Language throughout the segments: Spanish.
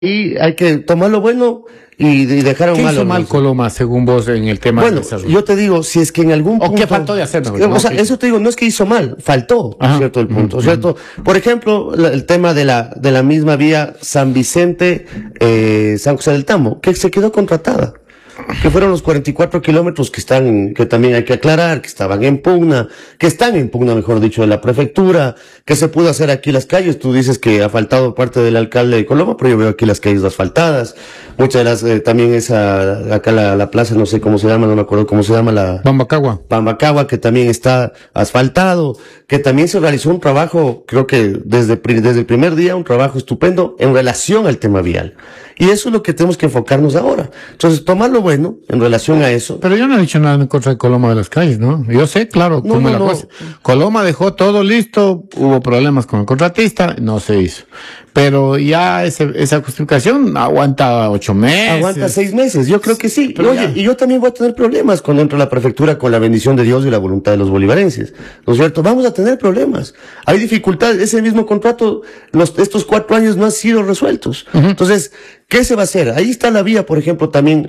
Y hay que tomar lo bueno y dejar a un ¿Qué malo. hizo mal Coloma, según vos, en el tema Bueno, del desarrollo? yo te digo, si es que en algún punto... ¿O qué faltó de hacer? O sea, eso te digo, no es que hizo mal, faltó, ¿cierto? El punto, ¿cierto? Por ejemplo, el tema de la misma vía San Vicente, San José del Tambo, que se quedó contratada. Que fueron los 44 kilómetros que también hay que aclarar, que estaban en pugna, que están en pugna, mejor dicho, de la prefectura, que se pudo hacer aquí las calles. Tú dices que ha faltado parte del alcalde de Coloma, pero yo veo aquí las calles asfaltadas. Muchas de las, también acá la plaza, no sé cómo se llama, no me acuerdo cómo se llama, la Pambacagua, que también está asfaltado, que también se realizó un trabajo, creo que desde el primer día, un trabajo estupendo en relación al tema vial. Y eso es lo que tenemos que enfocarnos ahora. Entonces, tomar lo bueno en relación a eso. Pero yo no he dicho nada en contra de Coloma de las calles, ¿no? Yo sé, claro, cómo es la cosa. Coloma dejó todo listo, hubo problemas con el contratista, no se hizo. Pero ya esa justificación aguanta 8 meses. Aguanta 6 meses, yo creo que sí. Pero oye, y yo también voy a tener problemas cuando entre a la prefectura con la bendición de Dios y la voluntad de los bolivarenses. ¿No es cierto? Vamos a tener problemas. Hay dificultades. Ese mismo contrato, estos 4 años no han sido resueltos. Entonces, ¿qué se va a hacer? Ahí está la vía, por ejemplo, también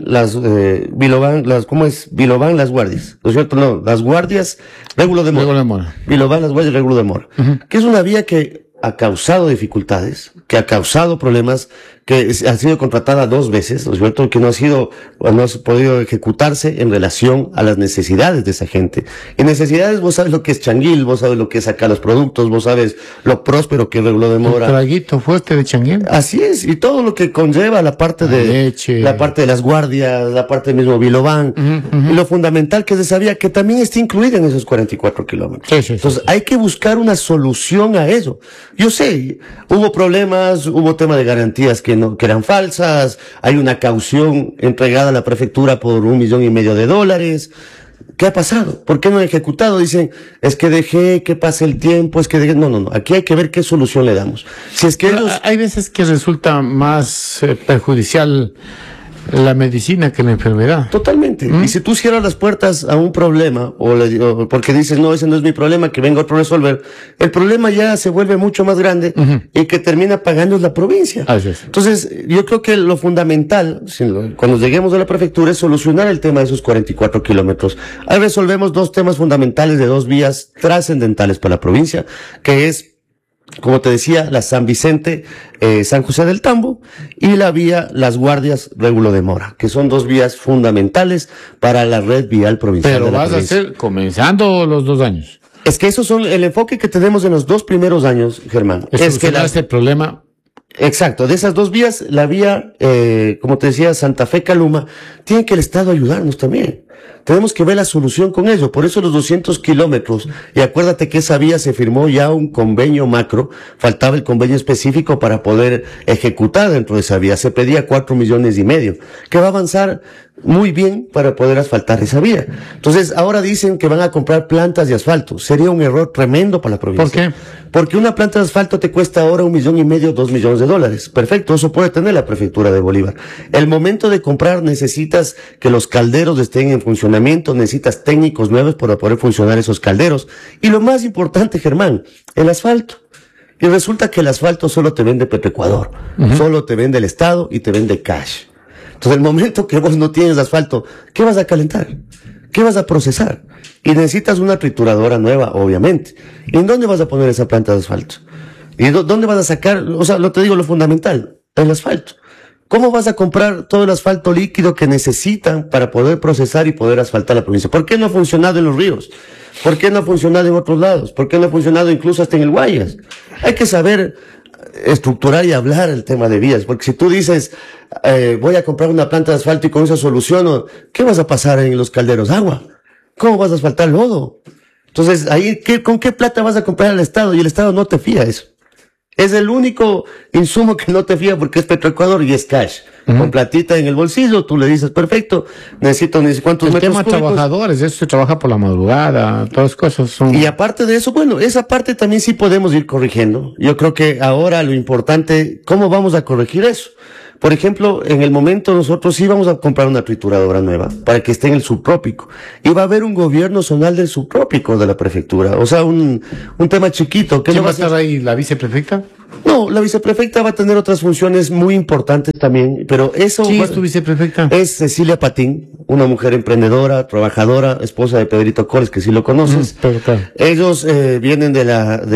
¿cómo es? Bilobán, Las Guardias. ¿No es cierto? No, Las Guardias, Régulo de Mora. Bilobán, Las Guardias, Régulo de Mora. Que es una vía que ha causado dificultades, que ha causado problemas, que ha sido contratada 2 veces, ¿no es cierto? Que no ha podido ejecutarse en relación a las necesidades de esa gente. Y necesidades, vos sabes lo que es Changuil, vos sabes lo que es sacar los productos, vos sabes lo próspero que es Régulo de Mora. El traguito fuerte de Changuil. Así es, y todo lo que conlleva la parte de leche, la parte de Las Guardias, la parte del mismo Bilobán, y lo fundamental que es esa vía, que también está incluida en esos 44 kilómetros. Entonces, hay que buscar una solución a eso. Yo sé, hubo problemas, hubo tema de garantías que eran falsas, hay una caución entregada a la prefectura por $1,5 millones de dólares. ¿Qué ha pasado? ¿Por qué no han ejecutado? Dicen, es que dejé que pase el tiempo, es que dejé... No. Aquí hay que ver qué solución le damos. Si es que hay veces que resulta más perjudicial la medicina que la enfermedad. Totalmente. Y si tú cierras las puertas a un problema, o porque dices, no, ese no es mi problema, que venga otro a resolver, el problema ya se vuelve mucho más grande y que termina pagando la provincia. Así es. Entonces, yo creo que lo fundamental, cuando lleguemos a la prefectura, es solucionar el tema de esos 44 kilómetros. Ahí resolvemos 2 temas fundamentales de 2 vías trascendentales para la provincia, que es, como te decía, la San Vicente, San José del Tambo, y la vía Las Guardias, Régulo de Mora, que son 2 vías fundamentales para la red vial provincial. Pero vas a hacer comenzando los 2 años. Es que esos son el enfoque que tenemos en los 2 primeros años, Germán. Es que el problema. Exacto, de esas 2 vías, la vía, como te decía, Santa Fe Caluma, tiene que el Estado ayudarnos también. Tenemos que ver la solución con ello. Por eso los 200 kilómetros. Y acuérdate que esa vía se firmó ya un convenio macro. Faltaba el convenio específico para poder ejecutar dentro de esa vía. Se pedía 4,5 millones, que va a avanzar muy bien para poder asfaltar esa vía. Entonces, ahora dicen que van a comprar plantas de asfalto. Sería un error tremendo para la provincia. ¿Por qué? Porque una planta de asfalto te cuesta ahora $1,5 millones, $2 millones de dólares. Perfecto, eso puede tener la prefectura de Bolívar. El momento de comprar necesitas que los calderos estén en funcionamiento, necesitas técnicos nuevos para poder funcionar esos calderos. Y lo más importante, Germán, el asfalto. Y resulta que el asfalto solo te vende Petroecuador, solo te vende el Estado y te vende cash. Entonces, el momento que vos no tienes asfalto, ¿qué vas a calentar? ¿Qué vas a procesar? Y necesitas una trituradora nueva, obviamente. ¿Y en dónde vas a poner esa planta de asfalto? ¿Y dónde vas a sacar? O sea, te digo lo fundamental, el asfalto. ¿Cómo vas a comprar todo el asfalto líquido que necesitan para poder procesar y poder asfaltar la provincia? ¿Por qué no ha funcionado en los ríos? ¿Por qué no ha funcionado en otros lados? ¿Por qué no ha funcionado incluso hasta en el Guayas? Hay que saber estructurar y hablar el tema de vías, porque si tú dices, voy a comprar una planta de asfalto y con eso soluciono, ¿qué vas a pasar en los calderos? Agua. ¿Cómo vas a asfaltar lodo? Entonces, ahí, ¿con qué plata vas a comprar al Estado? Y el Estado no te fía eso. Es el único insumo que no te fía porque es Petroecuador y es cash. Con platita en el bolsillo, tú le dices, perfecto, necesito cuántos el metros tema cúbicos. Trabajadores, eso se trabaja por la madrugada, todas las cosas son... Y aparte de eso, bueno, esa parte también sí podemos ir corrigiendo. Yo creo que ahora lo importante, ¿cómo vamos a corregir eso? Por ejemplo, en el momento nosotros sí vamos a comprar una trituradora nueva para que esté en el subtrópico. Y va a haber un gobierno zonal del subtrópico de la prefectura. O sea, un tema chiquito. ¿Quién va a estar ahí? ¿La viceprefecta? No, la viceprefecta va a tener otras funciones muy importantes también, pero eso... ¿Quién es tu viceprefecta? Es Cecilia Patín, una mujer emprendedora, trabajadora, esposa de Pedrito Coles, que sí lo conoces. Ellos vienen de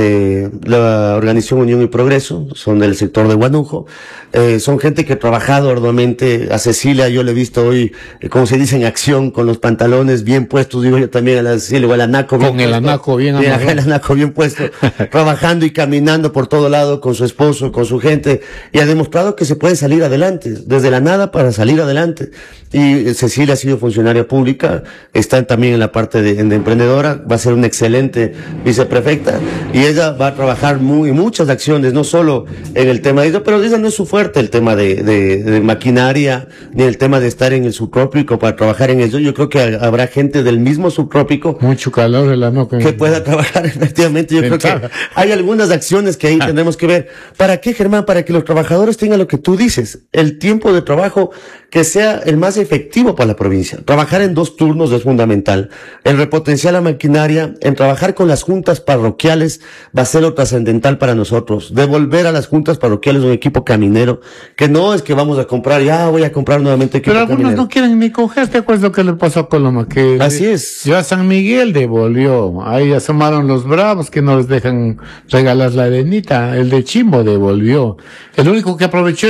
la organización Unión y Progreso, son del sector de Guanujo, son gente que ha trabajado arduamente. A Cecilia yo le he visto hoy, como se dice, en acción, con los pantalones bien puestos, digo yo también a la Cecilia, o el anaco bien puesto. Con el anaco bien amarrado. El anaco bien puesto, trabajando y caminando por todo lado con su esposo, con su gente, y ha demostrado que se puede salir adelante, desde la nada para salir adelante. Y Cecilia ha sido funcionaria pública, está también en la parte de emprendedora, va a ser una excelente viceprefecta, y ella va a trabajar muchas acciones, no solo en el tema de eso, pero ella no es su fuerte, el tema de maquinaria, ni el tema de estar en el subtrópico para trabajar en ello. Yo creo que habrá gente del mismo subtrópico. Mucho calor el anaco. Que pueda trabajar, efectivamente. Yo creo que hay algunas acciones que ahí tendremos que ver. ¿Para qué, Germán? Para que los trabajadores tengan lo que tú dices, el tiempo de trabajo que sea el más efectivo para la provincia. Trabajar en 2 turnos es fundamental. En repotenciar la maquinaria, en trabajar con las juntas parroquiales va a ser lo trascendental para nosotros. Devolver a las juntas parroquiales un equipo caminero, que no es que vamos a comprar, voy a comprar nuevamente equipo caminero. Pero algunos no quieren ni coger, ¿te acuerdas lo que le pasó a Coloma? Que así es. Ya San Miguel devolvió, ahí asomaron los bravos que no les dejan regalar la arenita, el de Chimbo devolvió. El único que aprovechó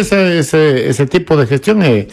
ese tipo de gestión es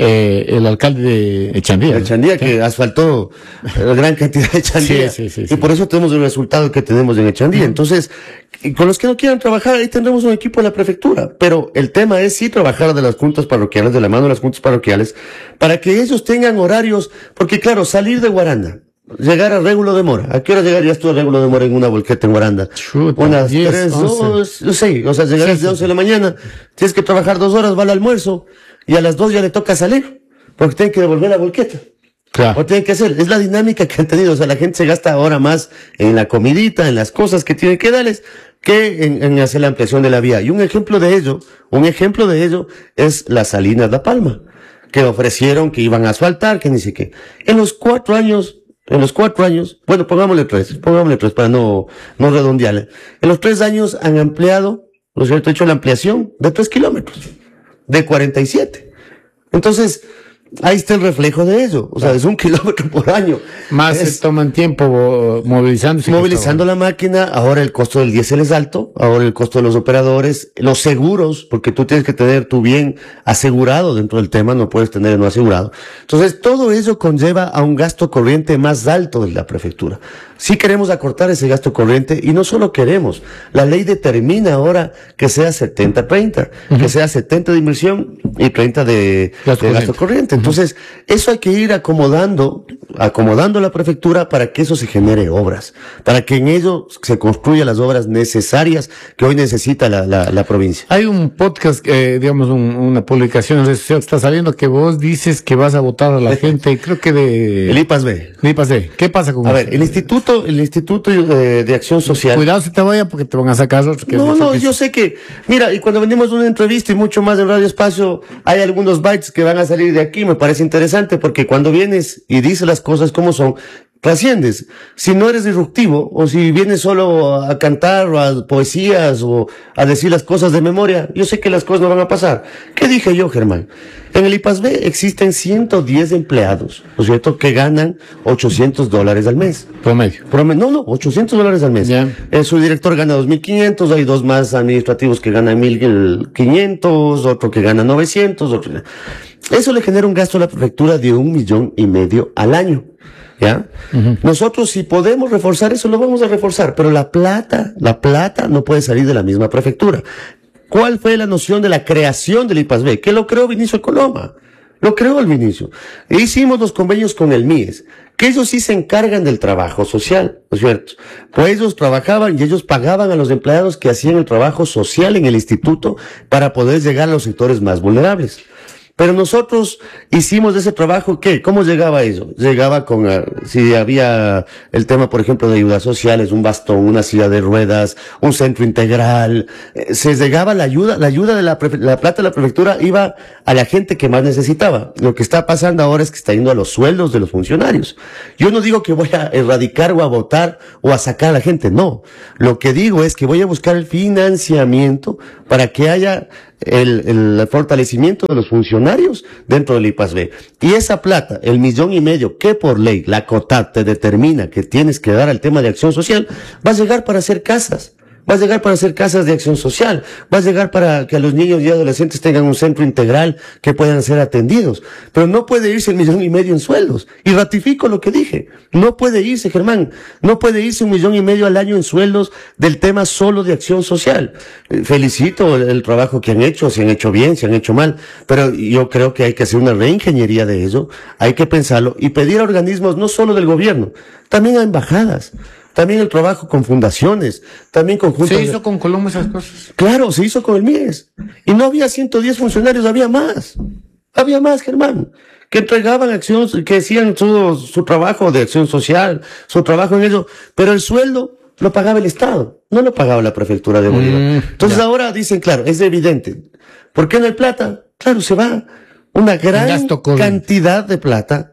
el alcalde de Echandía. Echandía, que asfaltó gran cantidad de Echandía. Sí. Y por eso tenemos el resultado que tenemos en Echandía. Entonces, con los que no quieran trabajar, ahí tendremos un equipo en la prefectura. Pero el tema es sí trabajar de las juntas parroquiales, de la mano de las juntas parroquiales, para que ellos tengan horarios, porque claro, salir de Guaranda, llegar a Régulo de Mora. ¿A qué hora llegarías tú a Régulo de Mora en una volqueta en Guaranda? Chuta, unas 10, 3, 11. no sé, o sea, llegarás de 11 de la mañana, tienes que trabajar 2 horas, va al almuerzo, y a las 2 ya le toca salir, porque tienen que devolver la volqueta. Claro. O tienen que hacer, es la dinámica que han tenido, o sea, la gente se gasta ahora más en la comidita, en las cosas que tienen que darles, que en hacer la ampliación de la vía. Y un ejemplo de ello es las Salinas La Palma, que ofrecieron que iban a asfaltar, que ni sé qué. En los 4 años, bueno, pongámosle 3 para no redondearle. En los 3 años han ampliado, ¿no es cierto?, hecho la ampliación de 3 kilómetros, de 47. Entonces, ahí está el reflejo de eso. O sea, es 1 kilómetro por año. Más se toman tiempo movilizándose. Movilizando la máquina. Ahora el costo del diésel es alto. Ahora el costo de los operadores, los seguros, porque tú tienes que tener tu bien asegurado dentro del tema, no puedes tener no asegurado. Entonces, todo eso conlleva a un gasto corriente más alto de la prefectura. Sí queremos acortar ese gasto corriente, y no solo queremos, la ley determina ahora que sea 70-30, que sea 70 de inversión y 30 de gasto corriente. Entonces, eso hay que ir acomodando la prefectura para que eso se genere obras, para que en ello se construyan las obras necesarias que hoy necesita la provincia. Hay un podcast, digamos, una publicación en redes sociales que está saliendo, que vos dices que vas a votar a la gente, creo que el IPAS-B. El IPAS-B. ¿Qué pasa con eso? A ver, el Instituto de Acción Social. Cuidado si te vaya, porque te van a sacar otros. No, yo sé que, mira, y cuando venimos de una entrevista y mucho más en Radio Espacio, hay algunos bytes que van a salir de aquí. Me parece interesante, porque cuando vienes y dices las cosas como son, trasciendes. Si no eres disruptivo, o si vienes solo a cantar, o a poesías, o a decir las cosas de memoria, yo sé que las cosas no van a pasar. ¿Qué dije yo, Germán? En el IPAS-B existen 110 empleados, ¿no es cierto?, que ganan $800 al mes. Promedio. No, $800 al mes. Yeah. Su director gana 2.500, hay 2 más administrativos que ganan 1.500, otro que gana 900, otro. Eso le genera un gasto a la prefectura de 1,5 millones al año. ¿Ya? Nosotros, si podemos reforzar eso, lo vamos a reforzar, pero la plata no puede salir de la misma prefectura. ¿Cuál fue la noción de la creación del IPAS-B? Que lo creó Vinicio Coloma. Lo creó el Vinicio. E hicimos los convenios con el MIES, que ellos sí se encargan del trabajo social, ¿no es cierto? Pues ellos trabajaban y ellos pagaban a los empleados que hacían el trabajo social en el instituto para poder llegar a los sectores más vulnerables. Pero nosotros hicimos ese trabajo, ¿qué? ¿Cómo llegaba eso? Llegaba con, si había el tema, por ejemplo, de ayudas sociales, un bastón, una silla de ruedas, un centro integral, se llegaba la ayuda de la plata de la prefectura iba a la gente que más necesitaba. Lo que está pasando ahora es que está yendo a los sueldos de los funcionarios. Yo no digo que voy a erradicar o a votar o a sacar a la gente, no. Lo que digo es que voy a buscar el financiamiento para que haya el fortalecimiento de los funcionarios dentro del IPASB. Y esa plata, el 1,5 millones que por ley la COTAD te determina que tienes que dar al tema de acción social, va a llegar para hacer casas. Va a llegar para hacer casas de acción social, va a llegar para que los niños y adolescentes tengan un centro integral que puedan ser atendidos. Pero no puede irse el 1,5 millones en sueldos. Y ratifico lo que dije. No puede irse, Germán. No puede irse 1,5 millones al año en sueldos del tema solo de acción social. Felicito el trabajo que han hecho, si han hecho bien, si han hecho mal. Pero yo creo que hay que hacer una reingeniería de eso. Hay que pensarlo y pedir a organismos no solo del gobierno, también a embajadas. También el trabajo con fundaciones, también con juntas. ¿Se hizo con Coloma esas cosas? Claro, se hizo con el MIES. Y no había 110 funcionarios, había más. Había más, Germán. Que entregaban acción, que hacían su trabajo de acción social, su trabajo en eso. Pero el sueldo lo pagaba el Estado, no lo pagaba la prefectura de Bolívar. Entonces ahora dicen, claro, es evidente. ¿Por qué no hay plata? Claro, se va una gran cantidad de plata.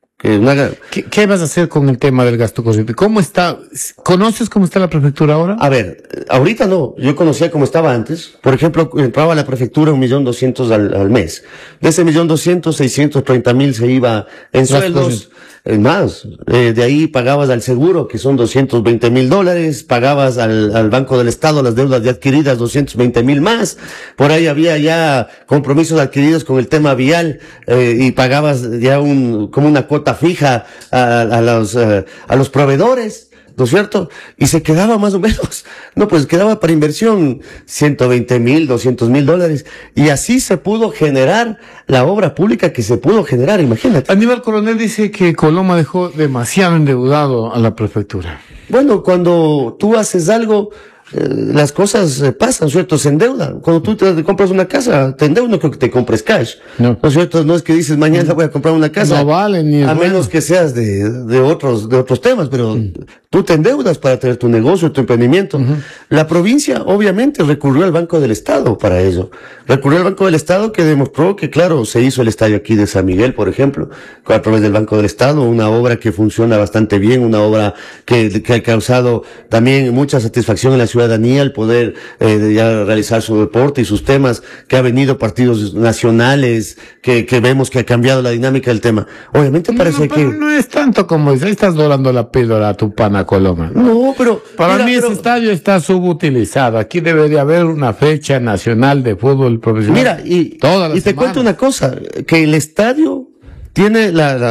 ¿Qué vas a hacer con el tema del gasto corriente? ¿Cómo está? ¿Conoces cómo está la prefectura ahora? A ver, ahorita no. Yo conocía cómo estaba antes. Por ejemplo, entraba a la prefectura 1.200.000 al mes. De ese 1.200.000, 630.000 se iba en sueldos. Más, de ahí pagabas al seguro, que son $220.000, pagabas al Banco del Estado las deudas ya adquiridas, 220.000 más, por ahí había ya compromisos adquiridos con el tema vial, y pagabas ya como una cuota fija a los proveedores, ¿no es cierto? Y se quedaba más o menos, no, pues quedaba para inversión $120.000, $200.000, y así se pudo generar la obra pública que se pudo generar, imagínate. Aníbal Coronel dice que Coloma dejó demasiado endeudado a la prefectura. Bueno, cuando tú haces algo, las cosas pasan, ¿cierto? Se endeudan. Cuando tú te compras una casa, te endeudas, no creo que te compres cash. ¿No es cierto? No es que dices mañana voy a comprar una casa. No vale ni a menos que seas de otros temas, pero tú te endeudas para tener tu negocio, tu emprendimiento. La provincia, obviamente, recurrió al Banco del Estado para eso. Recurrió al Banco del Estado que demostró que, claro, se hizo el estadio aquí de San Miguel, por ejemplo, a través del Banco del Estado, una obra que funciona bastante bien, una obra que ha causado también mucha satisfacción en la ciudadanía, el poder ya realizar su deporte y sus temas, que ha venido partidos nacionales, que vemos que ha cambiado la dinámica del tema. Obviamente parece que... No es tanto como dices, ahí estás dorando la píldora a tu pana Coloma. No, pero... Para mí ese estadio está subutilizado. Aquí debería haber una fecha nacional de fútbol profesional. Mira, y te cuento una cosa, que el estadio tiene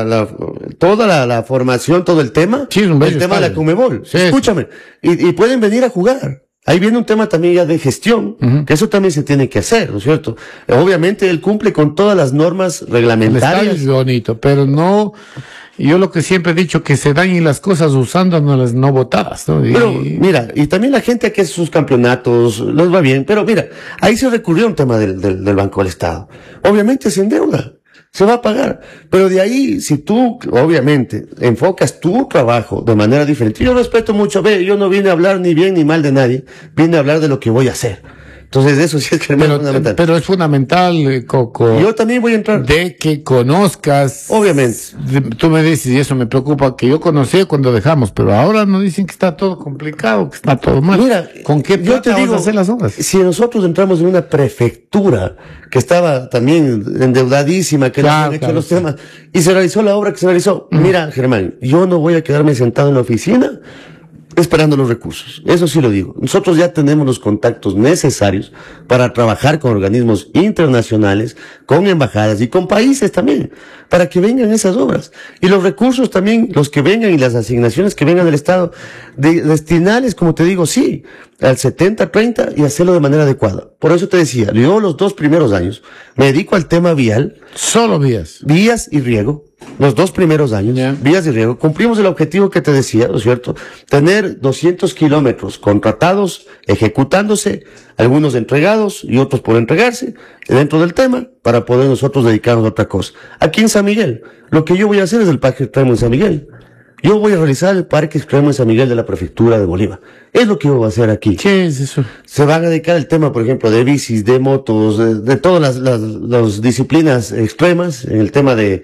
toda la formación, todo el tema, sí, el tema de la Conmebol. Sí, escúchame, y pueden venir a jugar. Ahí viene un tema también ya de gestión, que eso también se tiene que hacer, ¿no es cierto? Obviamente él cumple con todas las normas reglamentarias. El estadio es bonito, pero no... Yo lo que siempre he dicho, que se dañen las cosas usando las no votadas, ¿no? Pero, mira, y también la gente que hace sus campeonatos, les va bien, pero mira, ahí se recurrió a un tema del Banco del Estado. Obviamente se endeuda, se va a pagar, pero de ahí, si tú, obviamente, enfocas tu trabajo de manera diferente, yo respeto mucho, yo no vine a hablar ni bien ni mal de nadie, vine a hablar de lo que voy a hacer. Entonces eso sí es fundamental. Pero es fundamental, Coco. Yo también voy a entrar. De que conozcas. Obviamente. Tú me dices, y eso me preocupa, que yo conocí cuando dejamos, pero ahora nos dicen que está todo complicado, que está todo mal. Mira, ¿con qué plata vamos a hacer las obras? Si nosotros entramos en una prefectura que estaba también endeudadísima, que no han hecho los temas, y se realizó la obra que se realizó. Mira, Germán, yo no voy a quedarme sentado en la oficina esperando los recursos. Eso sí lo digo. Nosotros ya tenemos los contactos necesarios para trabajar con organismos internacionales, con embajadas y con países también, para que vengan esas obras. Y los recursos también, los que vengan y las asignaciones que vengan del Estado, destinarles, como te digo, sí, al 70-30 y hacerlo de manera adecuada. Por eso te decía, yo los 2 primeros años me dedico al tema vial. Solo vías. Vías y riego. los 2 primeros años, vías de riego, cumplimos el objetivo que te decía, ¿no es cierto? Tener 200 kilómetros contratados, ejecutándose, algunos entregados y otros por entregarse, dentro del tema, para poder nosotros dedicarnos a otra cosa. Aquí en San Miguel, lo que yo voy a hacer es el Parque Extremo en San Miguel. Yo voy a realizar el Parque Extremo en San Miguel de la Prefectura de Bolívar. Es lo que yo voy a hacer aquí. ¿Qué es eso? Se van a dedicar al tema, por ejemplo, de bicis, de motos, de todas las disciplinas extremas, en el tema de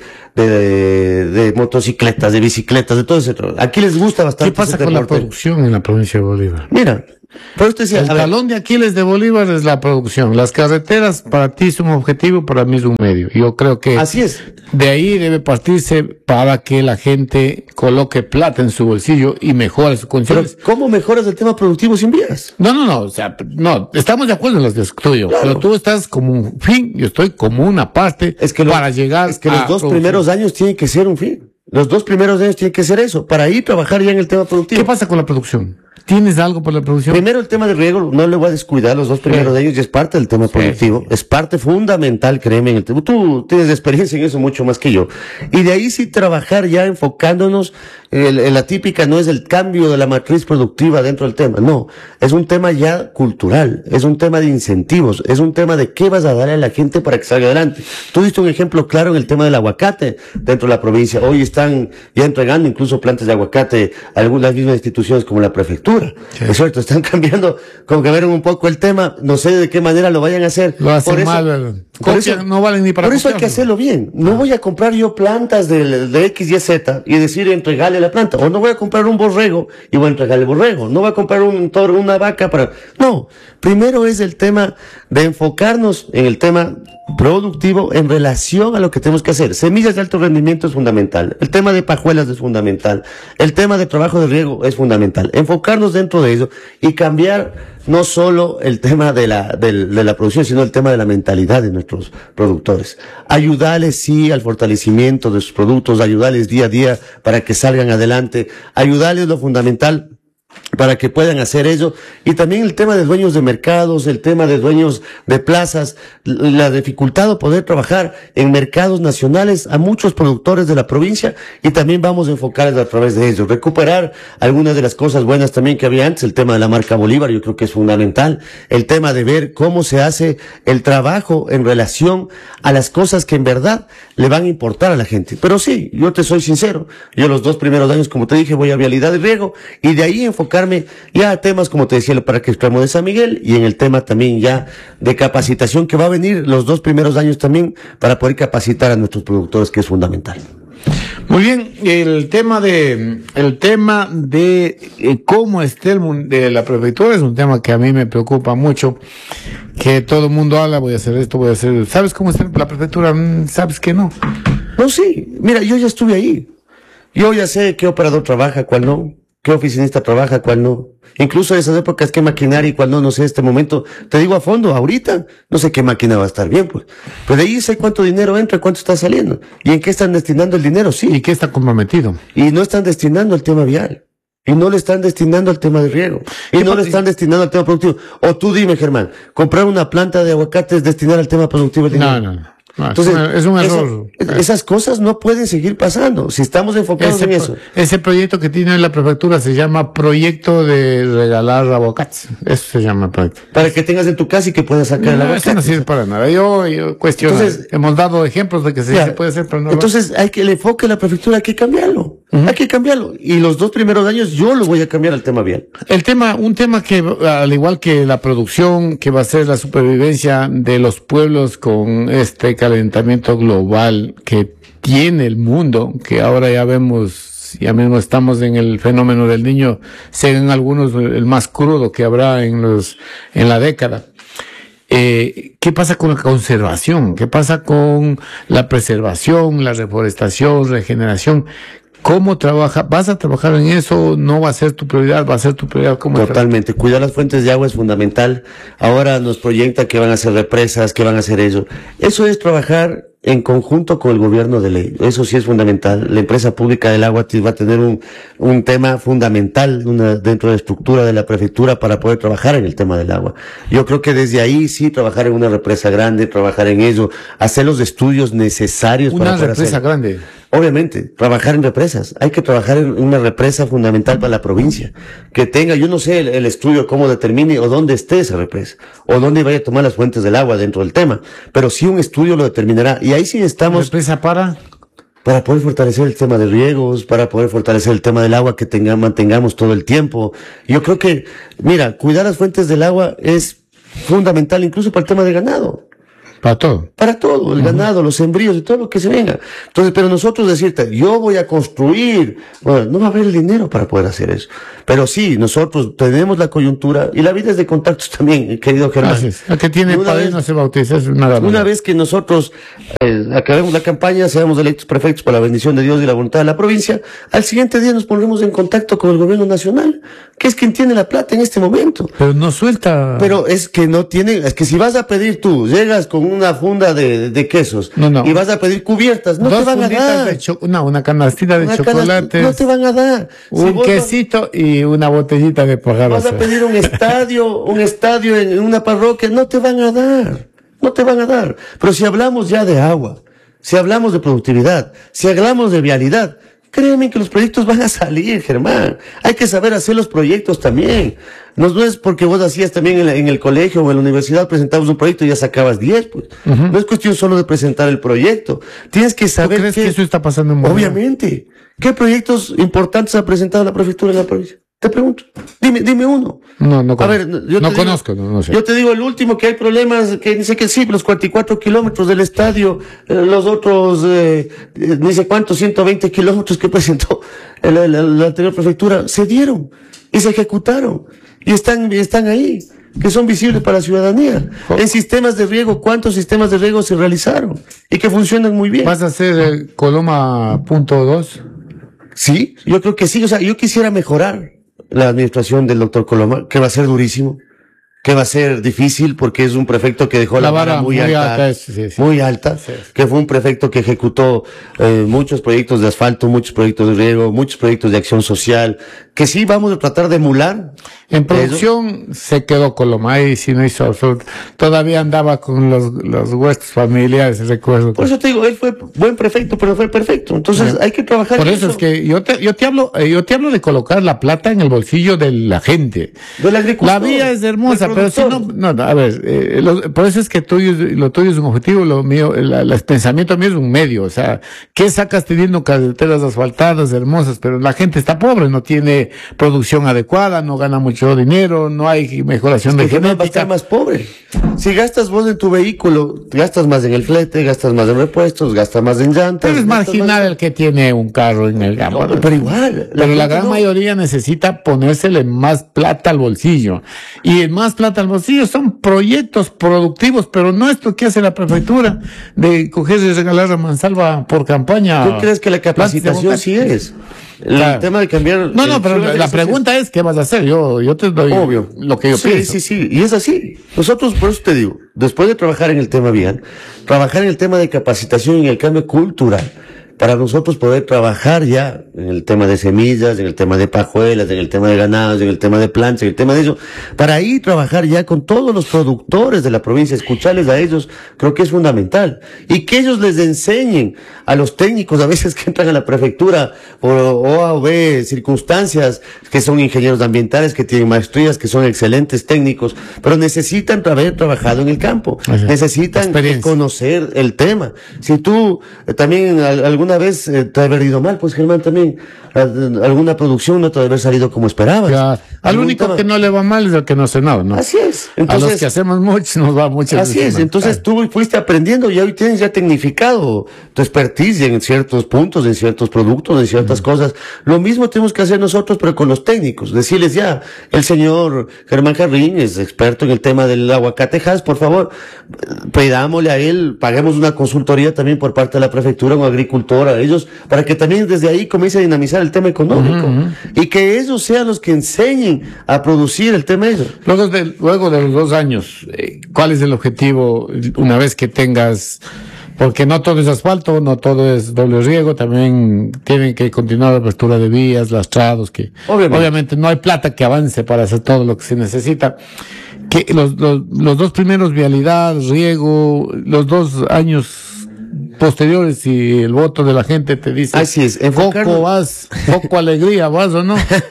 motocicletas, de bicicletas, de todo ese. Aquí les gusta bastante. ¿Qué pasa con la producción en la provincia de Bolívar? Mira, pero usted decía, el talón de Aquiles de Bolívar es la producción. Las carreteras para ti son un objetivo, para mí es un medio. Yo creo que así es. De ahí debe partirse para que la gente coloque plata en su bolsillo y mejore sus condiciones. Pero ¿cómo mejoras el tema productivo sin vías? No, o sea, no, estamos de acuerdo en los tuyos, claro. Pero tú estás como un fin, yo estoy como una parte para llegar. Es que los 2 primeros años tienen que ser un fin. Los 2 primeros años tienen que ser eso, para ir a trabajar ya en el tema productivo. ¿Qué pasa con la producción? ¿Tienes algo por la producción? Primero el tema de riego, no le voy a descuidar los 2 primeros años y es parte del tema productivo. Es parte fundamental, créeme, en el tema. Tú tienes experiencia en eso mucho más que yo. Y de ahí sí trabajar ya enfocándonos en la típica, no es el cambio de la matriz productiva dentro del tema, no. Es un tema ya cultural, es un tema de incentivos, es un tema de qué vas a darle a la gente para que salga adelante. Tú diste un ejemplo claro en el tema del aguacate dentro de la provincia. Hoy están ya entregando incluso plantas de aguacate a algunas mismas instituciones como la prefectura. Sí. Es cierto, están cambiando, como que vieron un poco el tema, no sé de qué manera lo vayan a hacer. Lo hacen mal, por eso, no valen ni para Por eso hay que hacerlo bien. No voy a comprar yo plantas de X, Y, Z y decir entregarle la planta. O no voy a comprar un borrego y voy a entregarle el borrego. No voy a comprar un toro, una vaca para... No. Primero es el tema de enfocarnos en el tema productivo en relación a lo que tenemos que hacer. Semillas de alto rendimiento es fundamental. El tema de pajuelas es fundamental. El tema de trabajo de riego es fundamental. Enfocarnos dentro de eso y cambiar no solo el tema de la producción, sino el tema de la mentalidad de nuestros productores. Ayudarles, sí, al fortalecimiento de sus productos, ayudarles día a día para que salgan adelante, ayudarles lo fundamental para que puedan hacer ello, y también el tema de dueños de mercados, el tema de dueños de plazas, la dificultad de poder trabajar en mercados nacionales a muchos productores de la provincia, y también vamos a enfocarles a través de ello, recuperar algunas de las cosas buenas también que había antes, el tema de la marca Bolívar, yo creo que es fundamental, el tema de ver cómo se hace el trabajo en relación a las cosas que en verdad le van a importar a la gente. Pero sí, yo te soy sincero, yo los 2 primeros años, como te dije, voy a vialidad y riego, y de ahí enfocarme ya a temas, como te decía, el Parque Extremo de San Miguel, y en el tema también ya de capacitación que va a venir los 2 primeros años también para poder capacitar a nuestros productores, que es fundamental. Muy bien, el tema de cómo esté de la prefectura es un tema que a mí me preocupa mucho, que todo el mundo habla, voy a hacer esto, voy a hacer... ¿Sabes cómo está la prefectura? ¿Sabes que no? No, sí, mira, yo ya estuve ahí. Yo ya sé qué operador trabaja, cuál no, qué oficinista trabaja, cuál no. Incluso en esas épocas, qué maquinaria y cuál no sé, este momento. Te digo a fondo, ahorita, no sé qué máquina va a estar bien, pues. Pero de ahí sé cuánto dinero entra, cuánto está saliendo. Y en qué están destinando el dinero, sí. ¿Y qué está comprometido? Y no están destinando al tema vial. Y no le están destinando al tema de riego. Y no le están destinando al tema productivo. O tú dime, Germán, comprar una planta de aguacate es destinar al tema productivo el dinero. No. Entonces, es un error. Esas cosas no pueden seguir pasando si estamos enfocados en eso. Ese proyecto que tiene la prefectura se llama proyecto de regalar aguacates. Eso se llama proyecto. Para que tengas en tu casa y que puedas sacar el aguacate. Eso no sirve para nada. Yo cuestiono. Entonces, hemos dado ejemplos de que se puede hacer, pero no. Entonces, el enfoque de la prefectura hay que cambiarlo. Hay que cambiarlo. Y los 2 primeros años yo lo voy a cambiar al tema vial. Un tema que, al igual que la producción, que va a ser la supervivencia de los pueblos con este calentamiento global que tiene el mundo, que ahora ya mismo estamos en el fenómeno del Niño, según algunos el más crudo que habrá en la década. ¿Qué pasa con la conservación? ¿Qué pasa con la preservación, la reforestación, regeneración? ¿Cómo trabaja? ¿Vas a trabajar en eso? ¿No va a ser tu prioridad? ¿Va a ser tu prioridad? ¿Cómo Totalmente. Cuidar las fuentes de agua es fundamental. Ahora nos proyecta que van a hacer represas, que van a hacer eso. Eso es trabajar en conjunto con el gobierno de ley. Eso sí es fundamental. La empresa pública del agua va a tener un tema fundamental dentro de la estructura de la prefectura para poder trabajar en el tema del agua. Yo creo que desde ahí sí trabajar en una represa grande, trabajar en ello, hacer los estudios necesarios para poder hacer. Una represa grande. Obviamente, trabajar en represas. Hay que trabajar en una represa fundamental para la provincia. Que tenga, yo no sé el estudio cómo determine o dónde esté esa represa, o dónde vaya a tomar las fuentes del agua dentro del tema. Pero sí un estudio lo determinará. Y ahí sí estamos. ¿Represa para poder fortalecer el tema de riegos, para poder fortalecer el tema del agua que mantengamos todo el tiempo. Yo creo que, mira, cuidar las fuentes del agua es fundamental incluso para el tema del ganado. Para todo. Para todo, el ganado, los sembríos y todo lo que se venga. Entonces, pero nosotros decirte, yo voy a construir, bueno, no va a haber el dinero para poder hacer eso. Pero sí, nosotros tenemos la coyuntura y la vida es de contactos también, querido Germán. Gracias. El que tiene padre no se bautiza, es una vez que nosotros acabemos la campaña, seamos electos prefectos por la bendición de Dios y la voluntad de la provincia, al siguiente día nos pondremos en contacto con el gobierno nacional, que es quien tiene la plata en este momento. Pero no suelta. Pero es que no tiene, es que si vas a pedir tú, llegas con una funda de quesos y vas a pedir cubiertas, no te van a dar. Una canastita de chocolate. No te van a dar. Un quesito y una botellita de pajar. Vas a pedir un estadio en una parroquia, no te van a dar. No te van a dar. Pero si hablamos ya de agua, si hablamos de productividad, si hablamos de vialidad, créeme que los proyectos van a salir, Germán. Hay que saber hacer los proyectos también. No es porque vos hacías también en el colegio o en la universidad, presentabas un proyecto y ya sacabas 10, pues. No es cuestión solo de presentar el proyecto. Tienes que saber. ¿Tú crees que eso está pasando en Bolivia? Obviamente. ¿Qué proyectos importantes ha presentado la prefectura en la provincia? Te pregunto. Dime uno. No a ver, yo no conozco, no sé. Yo te digo el último, que hay problemas, que dice que sí, los 44 kilómetros del estadio, los otros, ni sé cuántos, 120 kilómetros que presentó la anterior prefectura, se dieron y se ejecutaron y están ahí, que son visibles para la ciudadanía. En sistemas de riego, ¿cuántos sistemas de riego se realizaron? Y que funcionan muy bien. ¿Vas a hacer Coloma .2? Sí, yo creo que sí. O sea, yo quisiera mejorar la administración del doctor Coloma, que va a ser durísimo, que va a ser difícil porque es un prefecto que dejó la vara muy alta, muy alta, que fue un prefecto que ejecutó muchos proyectos de asfalto, muchos proyectos de riego, muchos proyectos de acción social, que sí vamos a tratar de emular. En producción se quedó Coloma y si no hizo absoluto. Todavía andaba con los huestos familiares, recuerdo. Por eso te digo, él fue buen prefecto, pero fue perfecto. Entonces hay que trabajar. Por eso es que yo te hablo de colocar la plata en el bolsillo de la gente. Del agricultor. La vía es hermosa, pero si no, a ver, por eso es que lo tuyo es un objetivo, lo mío, el pensamiento mío es un medio. O sea, ¿qué sacas teniendo carreteras asfaltadas hermosas? Pero la gente está pobre, no tiene producción adecuada, no gana mucho dinero, no hay mejoración de genética. Va a estar más pobre. Si gastas vos en tu vehículo, gastas más en el flete, gastas más en repuestos, gastas más en llantas. Pero es marginal el que tiene un carro en el campo. Pero igual. Pero la gran mayoría necesita ponérsele más plata al bolsillo. Y el más plata al bolsillo son proyectos productivos, pero no esto que hace la prefectura de coger y regalar a mansalva por campaña. ¿Tú crees que la capacitación sí es? El tema de cambiar. No, pero la pregunta es, ¿qué vas a hacer? Yo te doy obvio lo que yo pienso. Sí, y es así. Nosotros, por eso te digo, después de trabajar en el tema vial, trabajar en el tema de capacitación y en el cambio cultural, para nosotros poder trabajar ya en el tema de semillas, en el tema de pajuelas, en el tema de ganados, en el tema de plantas, en el tema de eso, para ahí trabajar ya con todos los productores de la provincia, escucharles a ellos, creo que es fundamental. Y que ellos les enseñen a los técnicos, a veces que entran a la prefectura por O a o B circunstancias, que son ingenieros ambientales, que tienen maestrías, que son excelentes técnicos, pero necesitan haber trabajado en el campo, necesitan conocer el tema. Si tú también alguna vez te ha haber ido mal, pues Germán también, alguna producción no te ha haber salido como esperabas. Ya, al único que no le va mal es el que no hace nada, ¿no? Así es. Entonces, a los que hacemos mucho nos va mucho. Así es, entonces tú fuiste aprendiendo y hoy tienes ya tecnificado tu expertise en ciertos puntos, en ciertos productos, en ciertas cosas. Lo mismo tenemos que hacer nosotros, pero con los técnicos. Decirles ya, el señor Germán Jarrín es experto en el tema del aguacatejas, por favor, pidámosle a él, paguemos una consultoría también por parte de la prefectura, un agricultor, a ellos, para que también desde ahí comience a dinamizar el tema económico, y que ellos sean los que enseñen a producir el tema de ellos. Luego de los 2 años, ¿cuál es el objetivo una vez que tengas porque no todo es asfalto, no todo es doble riego, también tienen que continuar la apertura de vías, lastrados, que obviamente no hay plata que avance para hacer todo lo que se necesita. Que los dos primeros, vialidad, riego, los 2 años posteriores, y el voto de la gente te dice, así es, poco vas, poco alegría vas o no.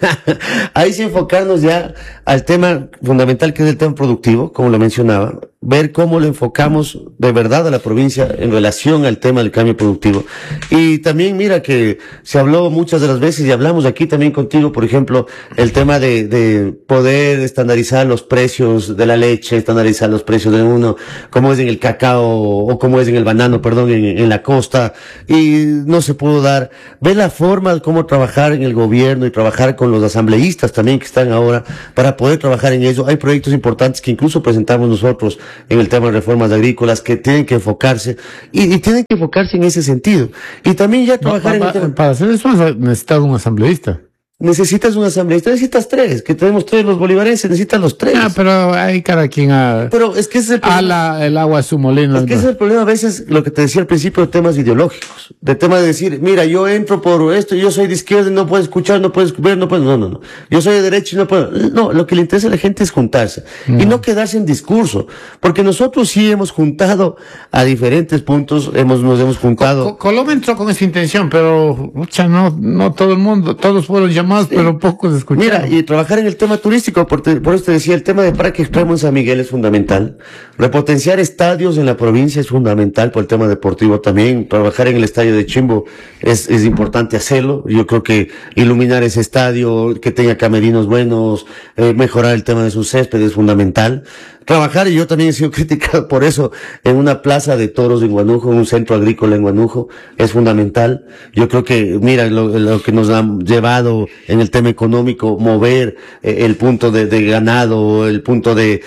Ahí sí enfocarnos ya al tema fundamental, que es el tema productivo, como lo mencionaba, ver cómo lo enfocamos de verdad a la provincia en relación al tema del cambio productivo. Y también mira que se habló muchas de las veces, y hablamos aquí también contigo, por ejemplo, el tema de poder estandarizar los precios de la leche, estandarizar los precios de uno, como es en el cacao, o como es en el banano, perdón, en la costa, y no se pudo dar. Ve la forma de cómo trabajar en el gobierno y trabajar con los asambleístas también que están ahora para poder trabajar en eso. Hay proyectos importantes que incluso presentamos nosotros en el tema de reformas agrícolas, que tienen que enfocarse y tienen que enfocarse en ese sentido. Y también ya trabajar en el tema. Para hacer eso necesitas un asambleísta. Necesitas un asambleísta, necesitas 3, que tenemos 3 los bolivarenses, necesitan los 3. Pero hay cada quien pero es que ese es el problema. El agua a su molino. Es que ese es el problema a veces, lo que te decía al principio, de temas ideológicos, de tema de decir, mira, yo entro por esto, yo soy de izquierda y no puedo escuchar, no puedes ver, no puedo, no. Yo soy de derecha y no puedo. No, lo que le interesa a la gente es juntarse y no quedarse en discurso, porque nosotros sí hemos juntado a diferentes puntos, nos hemos juntado. Colombia entró con esa intención, pero no todo el mundo, todos fueron llamados, pero pocos escucharon. Mira, y trabajar en el tema turístico, por eso te decía, el tema de Parque Extremo en San Miguel es fundamental. Repotenciar estadios en la provincia es fundamental por el tema deportivo también. Trabajar en el estadio de Chimbo es importante hacerlo. Yo creo que iluminar ese estadio, que tenga camerinos buenos, mejorar el tema de su césped es fundamental. Trabajar, y yo también he sido criticado por eso, en una plaza de toros en Guanujo, en un centro agrícola en Guanujo, es fundamental. Yo creo que, mira, lo que nos ha llevado en el tema económico, mover el punto de ganado, el punto de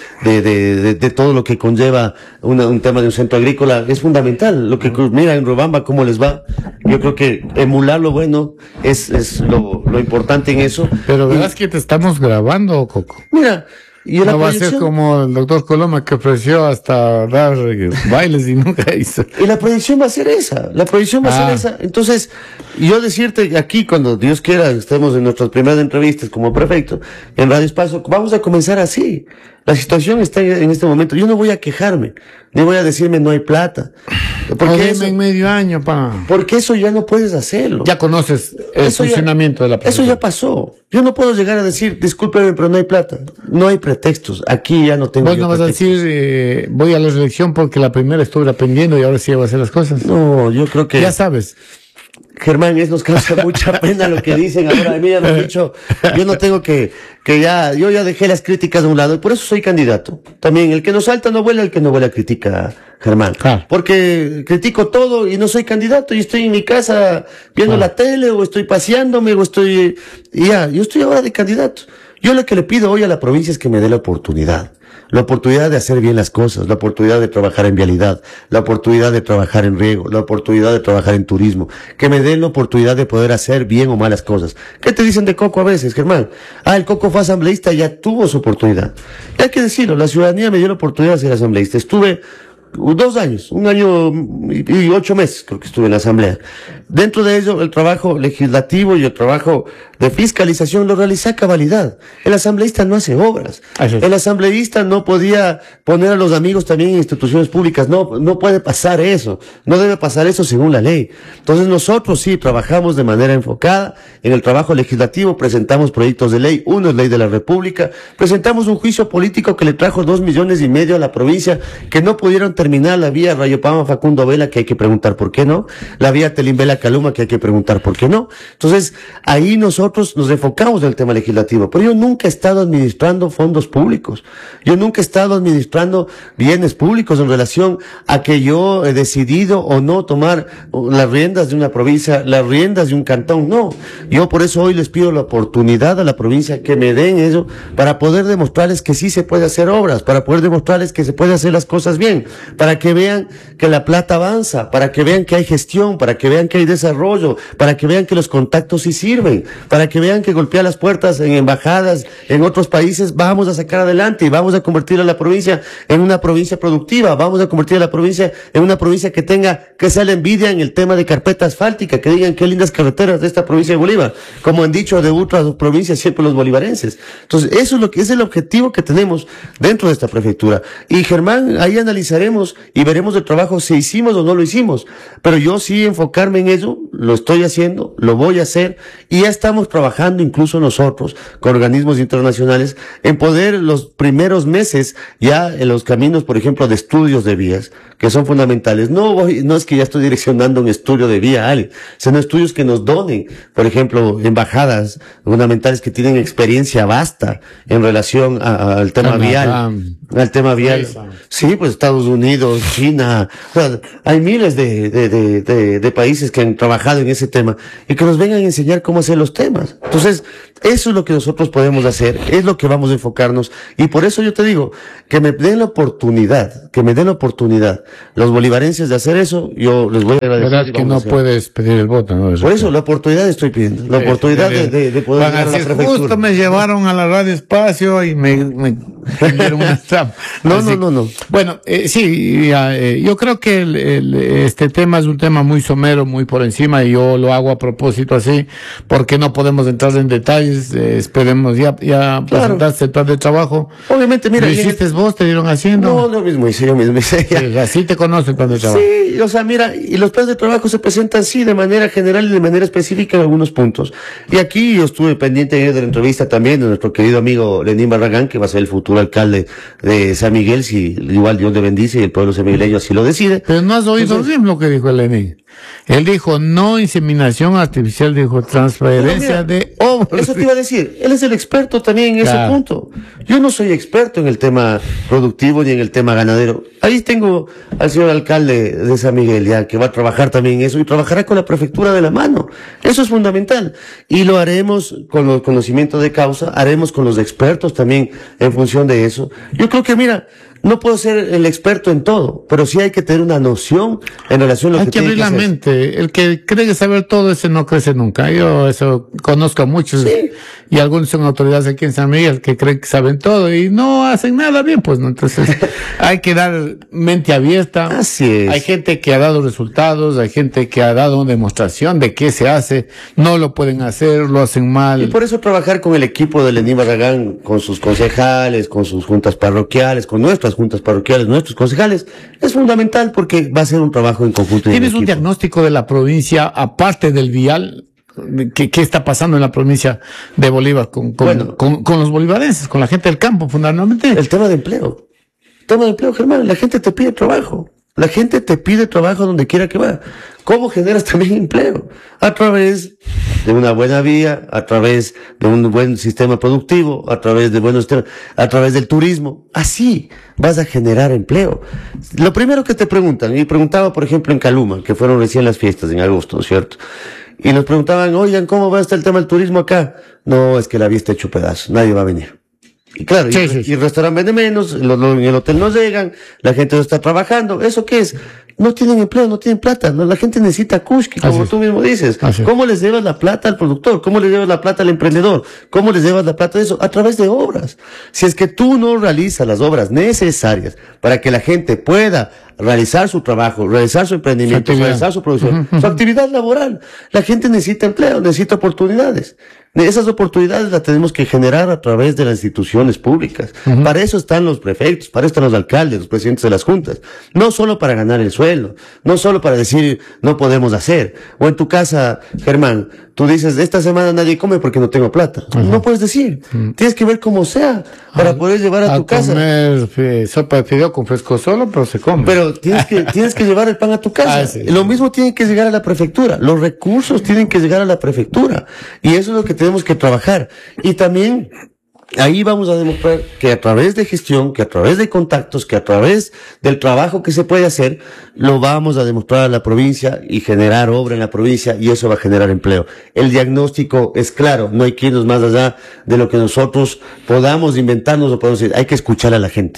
todo lo que conlleva un tema de un centro agrícola, es fundamental. Lo que, mira, en Robamba, cómo les va. Yo creo que emular lo bueno es lo importante en eso. Pero verás que te estamos grabando, Coco. Mira, y no va a ser como el doctor Coloma, que ofreció hasta dar bailes y nunca hizo. Y la proyección va a ser esa, Entonces, yo decirte aquí, cuando Dios quiera, estemos en nuestras primeras entrevistas como prefecto, en Radio Espacio, vamos a comenzar así. La situación está en este momento. Yo no voy a quejarme, ni voy a decirme no hay plata. Porque en medio año, porque eso ya no puedes hacerlo. Ya conoces el funcionamiento de la profesión. Eso ya pasó. Yo no puedo llegar a decir, discúlpeme, pero no hay plata. No hay pretextos. Aquí ya no tengo. Vos no vas a decir, voy a la reelección porque la primera estuve aprendiendo y ahora sí voy a hacer las cosas. No, yo creo que. Ya sabes. Germán, nos causa mucha pena lo que dicen ahora. A mí ya me han dicho, yo no tengo yo ya dejé las críticas de un lado, y por eso soy candidato. También, el que no salta no vuela, el que no vuela critica, Germán. Claro. Porque critico todo y no soy candidato, y estoy en mi casa viendo la tele, o estoy paseándome, yo estoy ahora de candidato. Yo lo que le pido hoy a la provincia es que me dé la oportunidad de hacer bien las cosas, la oportunidad de trabajar en vialidad, la oportunidad de trabajar en riego, la oportunidad de trabajar en turismo, que me den la oportunidad de poder hacer bien o malas cosas. ¿Qué te dicen de Coco a veces, Germán? El Coco fue asambleísta, ya tuvo su oportunidad. Y hay que decirlo, la ciudadanía me dio la oportunidad de ser asambleísta. Estuve 2 años, 1 año y 8 meses creo que estuve en la asamblea. Dentro de ello, el trabajo legislativo y el trabajo de fiscalización lo realicé a cabalidad. El asambleísta no hace obras. El asambleísta no podía poner a los amigos también en instituciones públicas. No puede pasar eso. No debe pasar eso según la ley. Entonces nosotros sí trabajamos de manera enfocada en el trabajo legislativo, presentamos proyectos de ley. Uno es ley de la República. Presentamos un juicio político que le trajo 2,5 millones a la provincia, que no pudieron terminar la vía Rayopama Facundo Vela, que hay que preguntar por qué no. La vía Telimbela Caluma, que hay que preguntar por qué no. Entonces, ahí nosotros nos enfocamos en el tema legislativo, pero yo nunca he estado administrando fondos públicos. Yo nunca he estado administrando bienes públicos en relación a que yo he decidido o no tomar las riendas de una provincia, las riendas de un cantón. No. Yo por eso hoy les pido la oportunidad a la provincia que me den eso para poder demostrarles que sí se puede hacer obras, para poder demostrarles que se puede hacer las cosas bien. para que vean que la plata avanza, para que vean que hay gestión, para que vean que hay desarrollo, para que vean que los contactos sí sirven, para que vean que golpea las puertas en embajadas, en otros países, vamos a sacar adelante y vamos a convertir a la provincia en una provincia productiva, vamos a convertir a la provincia en una provincia que sea la envidia en el tema de carpeta asfáltica, que digan qué lindas carreteras de esta provincia de Bolívar, como han dicho de otras provincias siempre los bolivarenses. Entonces, eso es el objetivo que tenemos dentro de esta prefectura. Y Germán, ahí analizaremos y veremos el trabajo si hicimos o no lo hicimos. Pero yo sí enfocarme en ello, lo estoy haciendo, lo voy a hacer, y ya estamos trabajando incluso nosotros con organismos internacionales en poder los primeros meses ya en los caminos, por ejemplo, de estudios de vías, que son fundamentales. No es que ya estoy direccionando un estudio de vía, Ale, sino estudios que nos donen, por ejemplo, embajadas fundamentales que tienen experiencia vasta en relación al tema vial. Al tema vial. Sí, pues Estados Unidos, China, o sea, hay miles de países que han trabajado en ese tema y que nos vengan a enseñar cómo hacer los temas. Entonces, eso es lo que nosotros podemos hacer, es lo que vamos a enfocarnos, y por eso yo te digo, que me den la oportunidad, los bolivarenses de hacer eso, yo les voy a agradecer. Verdad que no puedes pedir el voto, ¿no? Por eso, la oportunidad estoy pidiendo, la oportunidad de poder llegar a la prefectura. Justo me llevaron a la Radio Espacio y me dieron una trampa. No. Bueno, sí, yo creo que este tema es un tema muy somero, muy por encima, y yo lo hago a propósito así, porque no podemos entrar en detalles. Esperemos ya presentaste el plan de trabajo. Obviamente, mira. ¿Lo hiciste vos? ¿Te dieron haciendo? No, yo mismo hice. Sí, así te conoce el plan de trabajo. Sí, o sea, mira, y los planes de trabajo se presentan sí de manera general y de manera específica en algunos puntos. Y aquí yo estuve pendiente de la entrevista también de nuestro querido amigo Lenín Barragán, que va a ser el futuro alcalde de San Miguel, si igual Dios le bendice y el pueblo sanmigueleño así lo decide. Pero no has oído bien lo que dijo Lenín. Él dijo no inseminación artificial, dijo transferencia de óvulos. Eso te iba a decir, él es el experto también en ese punto. Yo no soy experto en el tema productivo ni en el tema ganadero. Ahí tengo al señor alcalde de San Miguel ya, que va a trabajar también en eso y trabajará con la prefectura de la mano. Eso es fundamental. Y lo haremos con los conocimientos de causa, haremos con los expertos también en función de eso. Yo creo que, mira, no puedo ser el experto en todo, pero sí hay que tener una noción en relación a lo que tiene que hacer. Hay que abrir la mente. El que cree que saber todo, ese no crece nunca. Yo eso conozco a muchos, sí, y algunos son autoridades aquí en San Miguel que creen que saben todo y no hacen nada bien, pues no. Entonces hay que dar mente abierta. Así es. Hay gente que ha dado resultados, hay gente que ha dado una demostración de qué se hace, no lo pueden hacer, lo hacen mal. Y por eso trabajar con el equipo de Lenín Barragán, con sus concejales, con sus juntas parroquiales, con nuestras juntas parroquiales, nuestros concejales, es fundamental porque va a ser un trabajo en conjunto. ¿Tienes un diagnóstico de la provincia, aparte del vial? ¿Qué está pasando en la provincia de Bolívar con los bolivarenses, con la gente del campo, fundamentalmente? El tema de empleo. El tema de empleo, Germán, la gente te pide trabajo. La gente te pide trabajo donde quiera que va. ¿Cómo generas también empleo? A través de una buena vía, a través de un buen sistema productivo, a través de a través del turismo. Así vas a generar empleo. Lo primero que te preguntan, y preguntaba por ejemplo en Caluma, que fueron recién las fiestas en agosto, ¿no es cierto? Y nos preguntaban, oigan, ¿cómo va a estar el tema del turismo acá? No, es que la vía está hecho pedazos, nadie va a venir. Y claro, sí. Y el restaurante vende menos, en el hotel no llegan, la gente no está trabajando. ¿Eso qué es? No tienen empleo, no tienen plata. La gente necesita kushki, como tú mismo dices. ¿Cómo les llevas la plata al productor? ¿Cómo les llevas la plata al emprendedor? ¿Cómo les llevas la plata de eso? A través de obras. Si es que tú no realizas las obras necesarias para que la gente pueda realizar su trabajo, realizar su emprendimiento, realizar su producción, su actividad laboral, la gente necesita empleo, necesita oportunidades. Esas oportunidades las tenemos que generar a través de las instituciones públicas. Para eso están los prefectos, para eso están los alcaldes, los presidentes de las juntas. No solo para ganar el sueldo, no solo para decir no podemos hacer. O en tu casa, Germán, tú dices, esta semana nadie come porque no tengo plata. No puedes decir. Tienes que ver cómo sea para poder llevar a tu casa. Comer sopa de fideo con fresco solo, pero se come. Pero tienes que llevar el pan a tu casa. Sí. Lo mismo tiene que llegar a la prefectura. Los recursos tienen que llegar a la prefectura. Y eso es lo que tenemos que trabajar. Y también ahí vamos a demostrar que a través de gestión, que a través de contactos, que a través del trabajo que se puede hacer, lo vamos a demostrar a la provincia y generar obra en la provincia, y eso va a generar empleo. El diagnóstico es claro, no hay que irnos más allá de lo que nosotros podamos inventarnos o podemos decir, hay que escuchar a la gente.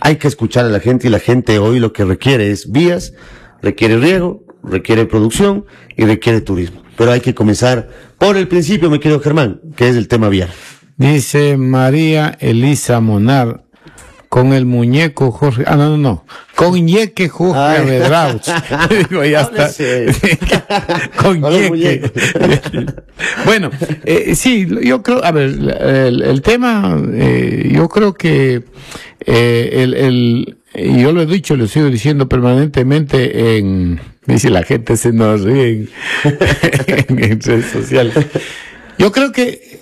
hay que escuchar a la gente, y la gente hoy lo que requiere es vías, requiere riego, requiere producción y requiere turismo. Pero hay que comenzar por el principio, mi querido Germán, que es el tema vial. Dice María Elisa Monar, con el muñeco Jorge, con Ñeque Jorge Abedrauch. Digo, ya está. Con Ñeque. Bueno, sí, yo creo, a ver, el tema, yo creo que, yo lo he dicho, lo sigo diciendo permanentemente dice la gente se nos ríe en redes sociales. Yo creo que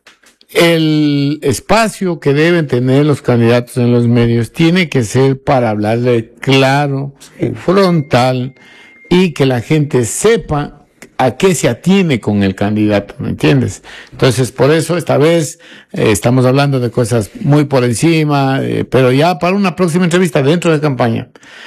el espacio que deben tener los candidatos en los medios tiene que ser para hablarle claro, frontal, y que la gente sepa a qué se atiene con el candidato, ¿me entiendes? Entonces, por eso esta vez estamos hablando de cosas muy por encima, pero ya para una próxima entrevista dentro de campaña.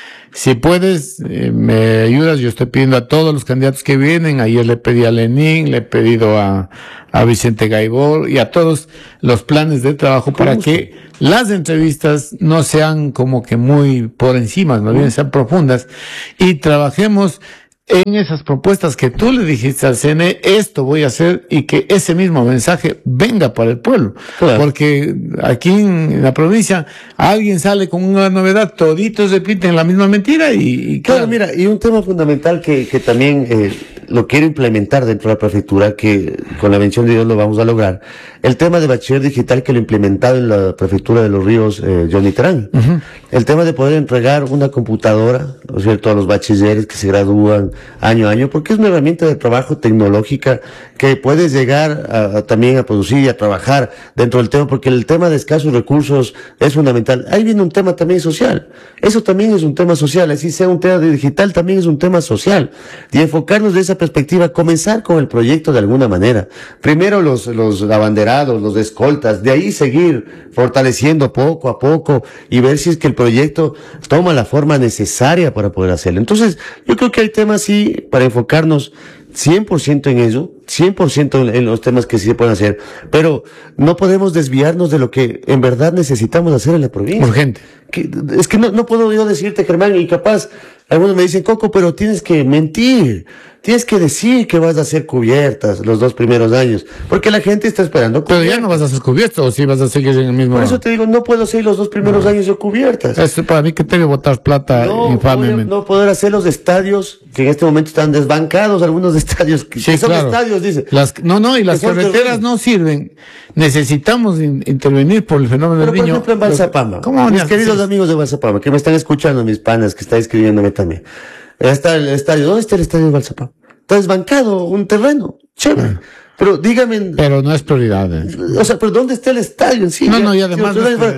Si puedes, me ayudas. Yo estoy pidiendo a todos los candidatos que vienen. Ayer le pedí a Lenín, le he pedido a Vicente Gaibor y a todos los planes de trabajo para que las entrevistas no sean como que muy por encima, más bien sean profundas, y trabajemos en esas propuestas que tú le dijiste al CNE, esto voy a hacer, y que ese mismo mensaje venga para el pueblo. Claro. Porque aquí en la provincia alguien sale con una novedad, toditos repiten la misma mentira y claro, mira, y un tema fundamental que también lo quiero implementar dentro de la prefectura, que con la bendición de Dios lo vamos a lograr, el tema de bachiller digital que lo he implementado en la prefectura de Los Ríos, Johnny Terán. El tema de poder entregar una computadora, ¿no es cierto?, a los bachilleres que se gradúan año a año, porque es una herramienta de trabajo tecnológica que puedes llegar también a producir y a trabajar dentro del tema, porque el tema de escasos recursos es fundamental. Ahí viene un tema también social. Eso también es un tema social, así sea un tema de digital, también es un tema social. Y enfocarnos de esa perspectiva, comenzar con el proyecto de alguna manera. Primero los abanderados, los escoltas, de ahí seguir fortaleciendo poco a poco y ver si es que el proyecto toma la forma necesaria para poder hacerlo. Entonces, yo creo que hay temas sí para enfocarnos 100% en eso, 100% en los temas que sí se pueden hacer, pero no podemos desviarnos de lo que en verdad necesitamos hacer en la provincia. Urgente. Es que no puedo yo decirte, Germán, y capaz algunos me dicen, Coco, pero tienes que mentir. Tienes que decir que vas a hacer cubiertas los 2 primeros años, porque la gente está esperando cubiertas. Pero ya no vas a hacer cubiertas, o sí vas a seguir en el mismo... Por eso te digo, no puedo hacer los 2 primeros años de cubiertas. Es para mí que tengo que botar plata infamemente. No poder hacer los estadios, que en este momento están desbancados, algunos estadios, que son estadios, dice. Y las carreteras no sirven. Necesitamos intervenir por el fenómeno del niño. Por ejemplo, en Balsapama, mis queridos amigos de Balsapama, que me están escuchando, mis panas, que están escribiéndome también. Está el estadio. ¿Dónde está el estadio de Balsapama? Está desbancado, un terreno. Chévere. Pero dígame. Pero no es prioridad. O sea, pero ¿dónde está el estadio en sí? Y además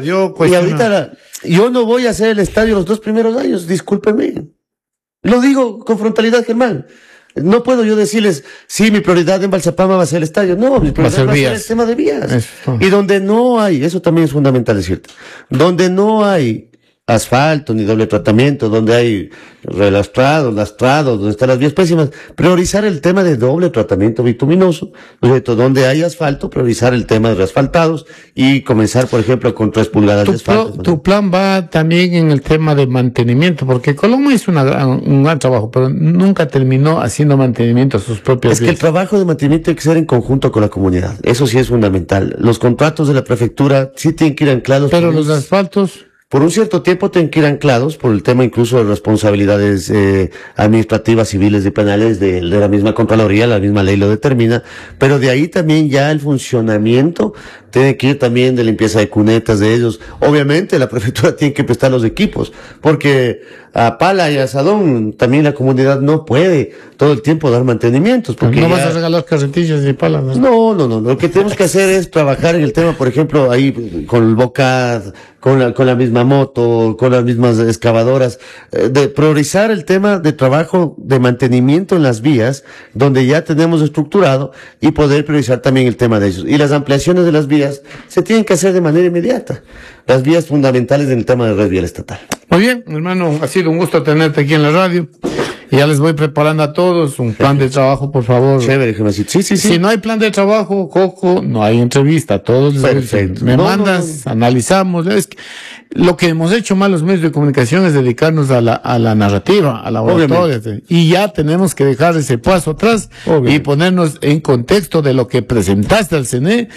y ahorita yo no voy a hacer el estadio los 2 primeros años, discúlpeme. Lo digo con frontalidad, Germán. No puedo yo decirles, sí, mi prioridad en Balsapama va a ser el estadio. No, mi prioridad va a ser el tema de vías. Eso. Y donde no hay, eso también es fundamental decirte, donde no hay asfalto ni doble tratamiento, donde hay relastrados, donde están las vías pésimas, priorizar el tema de doble tratamiento bituminoso, donde hay asfalto, priorizar el tema de reasfaltados y comenzar, por ejemplo, con 3 pulgadas de asfalto. Tu plan va también en el tema de mantenimiento, porque Coloma hizo un gran trabajo, pero nunca terminó haciendo mantenimiento a sus propias vías. Es que el trabajo de mantenimiento tiene que ser en conjunto con la comunidad, eso sí es fundamental. Los contratos de la prefectura sí tienen que ir anclados. Pero los asfaltos... Por un cierto tiempo tienen que ir anclados por el tema incluso de responsabilidades administrativas, civiles y penales de la misma Contraloría, la misma ley lo determina, pero de ahí también ya el funcionamiento tiene que ir también de limpieza de cunetas de ellos. Obviamente la prefectura tiene que prestar los equipos, porque a pala y asadón también la comunidad no puede todo el tiempo dar mantenimientos. Porque no vas a regalar carretillas ni palas. No. Lo que tenemos que hacer es trabajar en el tema, por ejemplo, ahí con el BOCAD, con la misma moto, con las mismas excavadoras, de priorizar el tema de trabajo de mantenimiento en las vías, donde ya tenemos estructurado, y poder priorizar también el tema de ellos. Y las ampliaciones de las vías se tienen que hacer de manera inmediata. Las vías fundamentales en el tema de red vial estatal. Muy bien, hermano, ha sido un gusto tenerte aquí en la radio. Y ya les voy preparando a todos un plan de trabajo, por favor. Chévere, sí. Si no hay plan de trabajo, Coco, no hay entrevista. Todos perfecto. me mandas, analizamos. Lo que hemos hecho mal los medios de comunicación es dedicarnos a la narrativa, a la oratoria, y ya tenemos que dejar ese paso atrás y ponernos en contexto de lo que presentaste al CNE,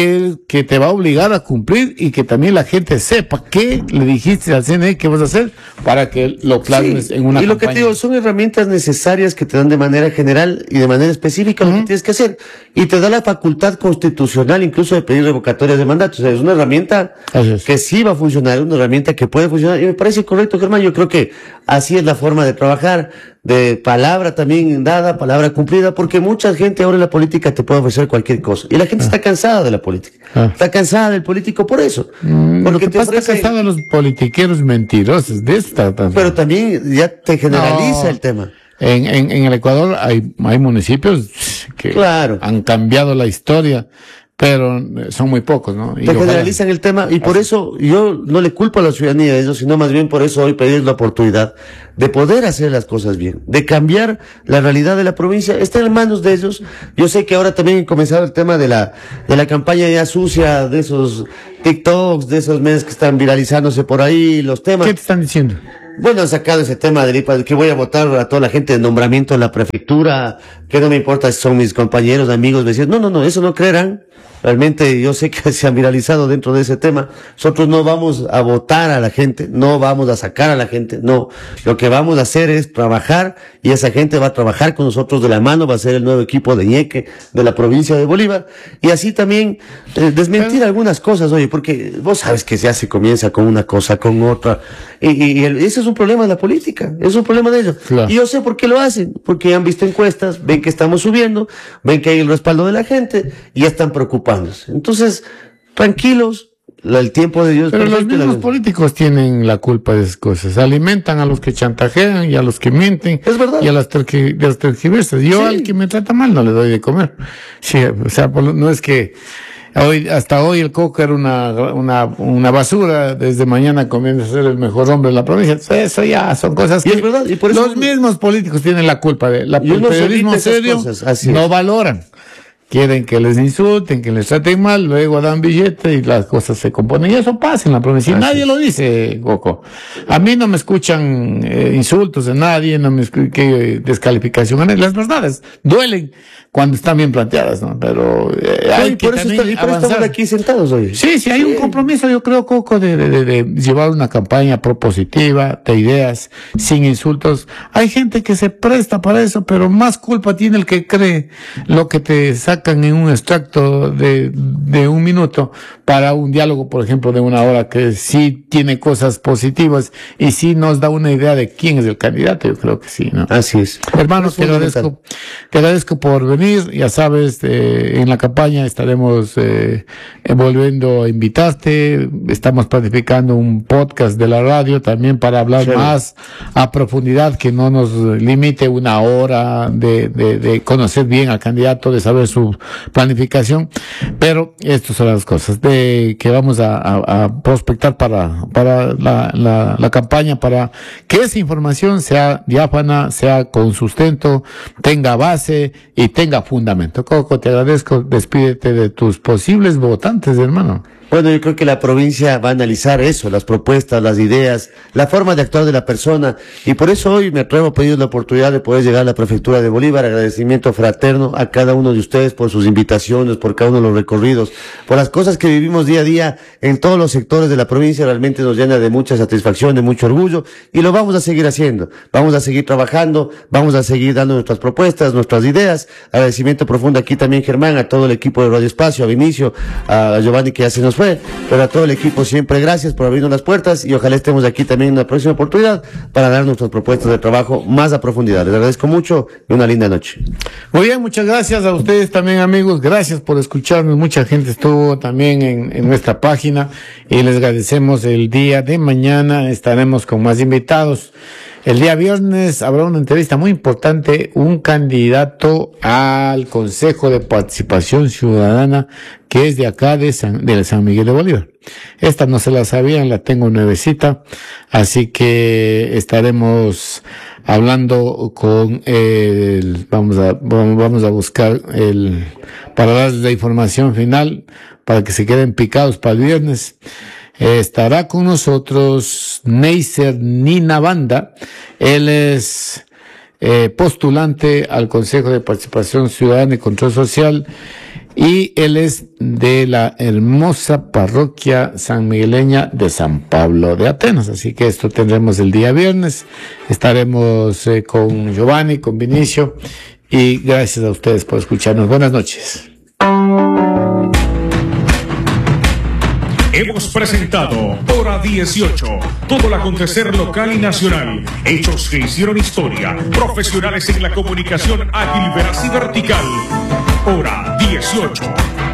que te va a obligar a cumplir y que también la gente sepa qué le dijiste al CNE que vas a hacer para que lo plasmes en una campaña. Y lo que te digo, son herramientas necesarias que te dan de manera general y de manera específica lo que tienes que hacer, y te da la facultad constitucional incluso de pedir revocatorias de mandatos. O sea, es una herramienta que sí va a funcionar, una herramienta que puede funcionar, y me parece correcto, Germán. Yo creo que así es la forma de trabajar, de palabra también dada, palabra cumplida, porque mucha gente ahora en la política te puede ofrecer cualquier cosa, y la gente está cansada de la política, está cansada del político por eso, porque te ofrece... Está cansado de los politiqueros mentirosos, de esta también. Pero también ya te generaliza el tema. En el Ecuador hay municipios que han cambiado la historia, pero son muy pocos, ¿no? Te generalizan el tema, y por eso yo no le culpo a la ciudadanía de eso, sino más bien por eso hoy pedir la oportunidad de poder hacer las cosas bien, de cambiar la realidad de la provincia. Está en manos de ellos. Yo sé que ahora también ha comenzado el tema de la campaña ya sucia, de esos TikToks, de esos memes que están viralizándose por ahí, los temas. ¿Qué te están diciendo? Bueno, han sacado ese tema de que voy a votar a toda la gente de nombramiento en la prefectura, que no me importa si son mis compañeros, amigos, vecinos. No, eso no creerán. Realmente yo sé que se han viralizado dentro de ese tema. Nosotros no vamos a votar a la gente, no vamos a sacar a la gente, no. Lo que vamos a hacer es trabajar, y esa gente va a trabajar con nosotros de la mano, va a ser el nuevo equipo de Ñeque de la provincia de Bolívar, y así también desmentir algunas cosas, oye, porque vos sabes que ya se comienza con una cosa, con otra, y ese es un problema de la política, es un problema de ellos. Claro. Y yo sé por qué lo hacen, porque han visto encuestas, ven que estamos subiendo, ven que hay el respaldo de la gente, y ya están preocupados. Entonces, tranquilos, el tiempo de Dios. Pero los mismos políticos tienen la culpa de esas cosas. Alimentan a los que chantajean y a los que mienten. Es verdad. Y a las tergiversas. Yo al que me trata mal no le doy de comer. Sí, o sea, no es que hasta hoy el Coco era una basura, desde mañana comienza a ser el mejor hombre de la provincia. Eso ya son cosas que es verdad, y por eso los mismos políticos tienen la culpa de el periodismo serio. No valoran. Quieren que les insulten, que les traten mal, luego dan billete y las cosas se componen. Y eso pasa en la provincia. Y nadie lo dice, Coco. A mí no me escuchan insultos de nadie, no me escuchan descalificación. Las verdades duelen cuando están bien planteadas, ¿no? Pero hay que también avanzar. Estamos aquí sentados hoy. Sí, hay un compromiso, yo creo, Coco, de llevar una campaña propositiva, de ideas, sin insultos. Hay gente que se presta para eso, pero más culpa tiene el que cree lo que te sacan en un extracto de 1 minuto para un diálogo, por ejemplo, de 1 hora, que sí tiene cosas positivas y sí nos da una idea de quién es el candidato. Yo creo que sí, ¿no? Así es. Hermano, te agradezco por venir. Ya sabes, en la campaña estaremos volviendo a invitarte. Estamos planificando un podcast de la radio también para hablar más a profundidad, que no nos limite 1 hora de conocer bien al candidato, de saber su planificación, pero estas son las cosas que vamos a prospectar para la campaña, para que esa información sea diáfana, sea con sustento, tenga base y tenga fundamento. Coco, te agradezco. Despídete de tus posibles votantes, hermano. Bueno, yo creo que la provincia va a analizar eso, las propuestas, las ideas, la forma de actuar de la persona, y por eso hoy me atrevo a pedir la oportunidad de poder llegar a la prefectura de Bolívar. Agradecimiento fraterno a cada uno de ustedes por sus invitaciones, por cada uno de los recorridos, por las cosas que vivimos día a día en todos los sectores de la provincia. Realmente nos llena de mucha satisfacción, de mucho orgullo, y lo vamos a seguir haciendo. Vamos a seguir trabajando, vamos a seguir dando nuestras propuestas, nuestras ideas. Agradecimiento profundo aquí también, Germán, a todo el equipo de Radio Espacio, a Vinicio, a Giovanni, que ya se nos fue, pero a todo el equipo siempre gracias por abrirnos las puertas, y ojalá estemos aquí también en una próxima oportunidad para dar nuestras propuestas de trabajo más a profundidad. Les agradezco mucho y una linda noche. Muy bien, muchas gracias a ustedes también, amigos. Gracias por escucharnos. Mucha gente estuvo también en nuestra página y les agradecemos. El día de mañana estaremos con más invitados. El día viernes habrá una entrevista muy importante, un candidato al Consejo de Participación Ciudadana que es de acá de San Miguel de Bolívar. Esta no se la sabían, la tengo nuevecita, así que estaremos hablando con vamos a buscar para darles la información final para que se queden picados para el viernes. Estará con nosotros Neisser Ninabanda. Él es postulante al Consejo de Participación Ciudadana y Control Social, y él es de la hermosa parroquia sanmigueleña de San Pablo de Atenas. Así que esto tendremos el día viernes. Estaremos con Giovanni, con Vinicio, y gracias a ustedes por escucharnos. Buenas noches. Hemos presentado Hora 18, todo el acontecer local y nacional, hechos que hicieron historia, profesionales en la comunicación ágil, veraz y vertical. Hora 18.